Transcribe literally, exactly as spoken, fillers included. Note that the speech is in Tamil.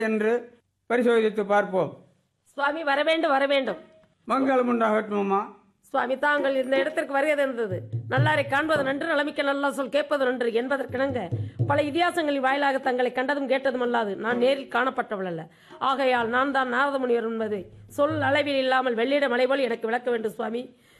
என்று பரிசோதித்து பார்ப்போம். சுவாமி வர வேண்டும் வர வேண்டும். மங்களம் உண்டாகட்டும் அம்மா. சுவாமி தாங்கள் இந்த இடத்திற்கு வருகிறது இருந்தது நல்லாரை காண்பது நன்று, நலமிக்க நல்லா சொல் கேட்பது நன்று என்பதற்கிணங்க பல இதிகாசங்களின் வாயிலாக தங்களை கண்டதும் கேட்டதும் அல்லாது நான் நேரில் காணப்பட்டவள் அல்ல. ஆகையால் நான் தான் நாரத முனிவர் என்பதை சொல் அளவில் இல்லாமல் வெள்ளிட மலை போல் எனக்கு விளக்க வேண்டும் சுவாமி.